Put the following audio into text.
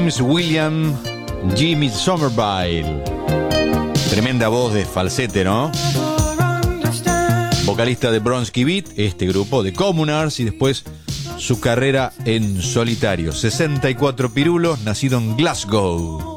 James William Jimmy Somerville. Tremenda voz de falsete, ¿no? Vocalista de Bronski Beat, este grupo de Communards, y después su carrera en solitario. 64 pirulos, nacido en Glasgow.